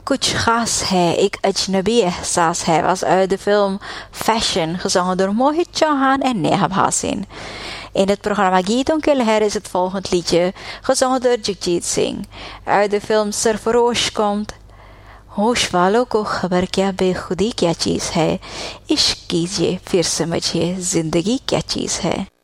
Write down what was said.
कुछ खास है, एक अजनबी एहसास है, was uit de film Fashion, gezongen door Mohit Chauhan en Neha Bhasin. In het programma Geeton Kelher is het volgend liedje, gezongen door Jagjit Singh. Uit de film Sarfarosh komt होश वालों को खबर क्या बेखुदी क्या चीज़ है, इश्क कीजिए फिर समझिए जिंदगी क्या चीज़ है.